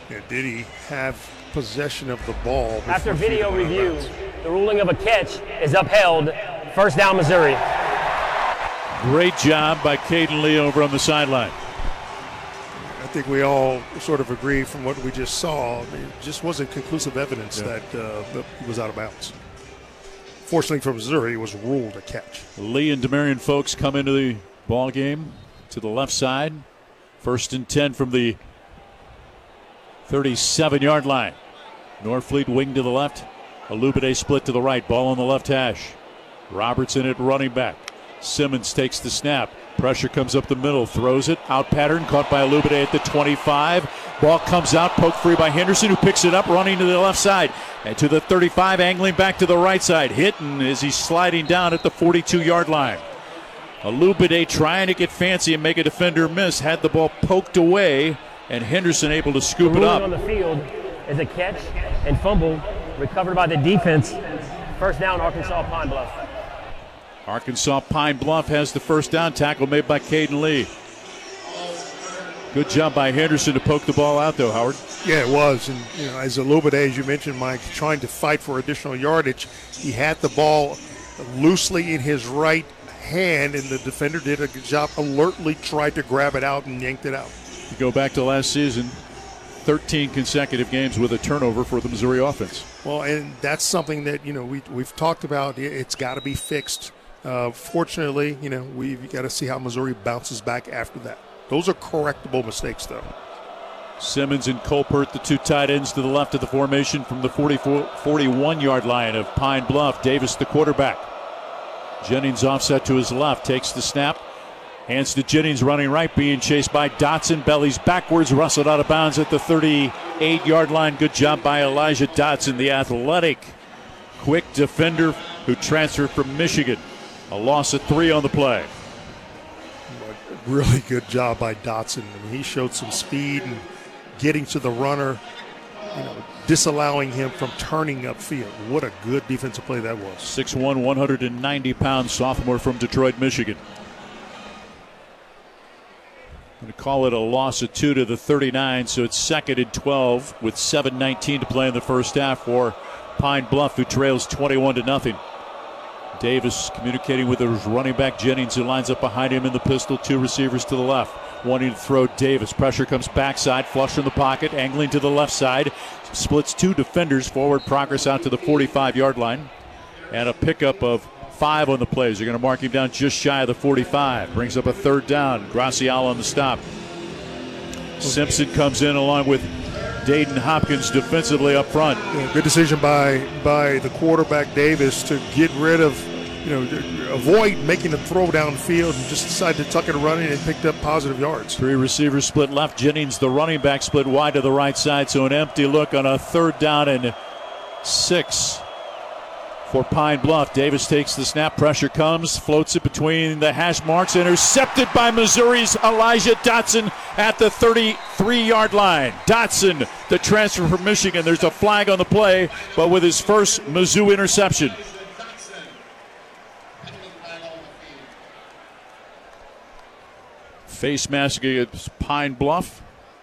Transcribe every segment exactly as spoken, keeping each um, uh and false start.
Yeah, did he have possession of the ball? After video review, the ruling of a catch is upheld. First down, Missouri. Great job by Caden Lee over on the sideline. I think we all sort of agree from what we just saw. It just wasn't conclusive evidence yeah. that, uh, that he was out of bounds. Fortunately for Missouri, it was ruled a catch. Lee and Demarion Folks come into the ball game to the left side. First and ten from the thirty-seven-yard line. Norfleet wing to the left. Alubade split to the right. Ball on the left hash. Robertson at running back. Simmons takes the snap. Pressure comes up the middle. Throws it. Out pattern. Caught by Alubade at the twenty-five. Ball comes out. Poked free by Henderson, who picks it up, running to the left side. And to the thirty-five, angling back to the right side. Hitting as he's sliding down at the forty-two-yard line. Alubade trying to get fancy and make a defender miss. Had the ball poked away, and Henderson able to scoop the it up. On the field is a catch and fumble recovered by the defense. First down, Arkansas Pine Bluff. Arkansas Pine Bluff has the first down. Tackle made by Caden Lee. Good job by Henderson to poke the ball out, though, Howard. Yeah, it was. And you know, as Alubade, as you mentioned, Mike, trying to fight for additional yardage, he had the ball loosely in his right hand, and the defender did a good job. Alertly tried to grab it out and yanked it out. You go back to last season, thirteen consecutive games with a turnover for the Missouri offense. Well, and that's something that, you know, we, we've talked about. It's got to be fixed. Uh, fortunately, you know, we've got to see how Missouri bounces back after that. Those are correctable mistakes, though. Simmons and Colpert, the two tight ends to the left of the formation from the forty-one-yard line of Pine Bluff. Davis, the quarterback. Jennings offset to his left, takes the snap. Hands to Jennings running right, being chased by Dotson. Bellies backwards, wrestled out of bounds at the thirty-eight-yard line. Good job by Elijah Dotson, the athletic, quick defender who transferred from Michigan. A loss of three on the play. Really good job by Dotson. I mean, he showed some speed and getting to the runner, you know, disallowing him from turning upfield. What a good defensive play that was. six one, one hundred ninety pound sophomore from Detroit, Michigan. Going to call it a loss of two to the thirty-nine, so it's second and twelve with seven nineteen to play in the first half for Pine Bluff, who trails twenty-one to nothing. Davis communicating with his running back Jennings, who lines up behind him in the pistol. Two receivers to the left, wanting to throw Davis. Pressure comes backside, flush from the pocket, angling to the left side. Splits two defenders, forward progress out to the forty-five-yard line. And a pickup of five on the plays. They're going to mark him down just shy of the forty-five. Brings up a third down. Gracial on the stop. Simpson comes in along with Dayton Hopkins defensively up front. Yeah, good decision by by the quarterback Davis to get rid of, you know, avoid making a throw downfield and just decided to tuck it running and picked up positive yards. Three receivers split left. Jennings, the running back, split wide to the right side, so an empty look on a third down and six for Pine Bluff. Davis takes the snap. Pressure comes, floats it between the hash marks. Intercepted by Missouri's Elijah Dotson at the thirty-three-yard line. Dotson, the transfer from Michigan. There's a flag on the play, but with his first Mizzou interception. Face mask against Pine Bluff.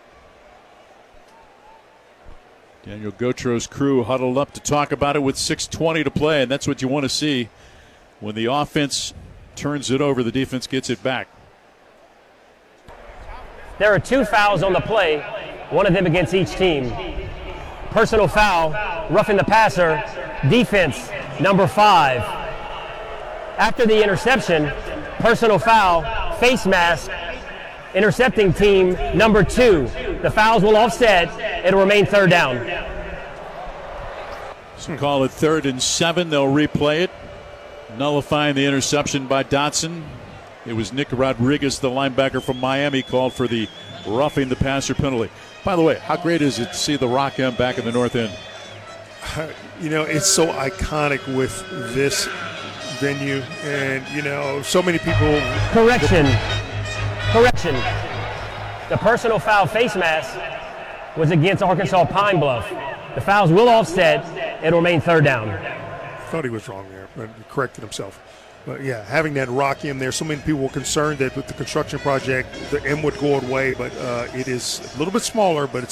Daniel Gautro's crew huddled up to talk about it with six twenty to play, and that's what you want to see. When the offense turns it over, the defense gets it back. There are two fouls on the play, one of them against each team. Personal foul, roughing the passer, defense, number five. After the interception, personal foul, face mask, intercepting team, number two. The fouls will offset. It'll remain third down. So call it third and seven. They'll replay it, nullifying the interception by Dotson. It was Nick Rodriguez, the linebacker from Miami, called for the roughing the passer penalty. By the way, how great is it to see the Rock M back in the North End? You know, it's so iconic with this venue, and, you know, so many people. Correction. Correction. The personal foul face mask was against Arkansas Pine Bluff. The fouls will offset. It'll remain third down. Thought he was wrong there, but he corrected himself. But yeah, having that rock in there, so many people were concerned that with the construction project, the M would go away, but uh, it is a little bit smaller, but it's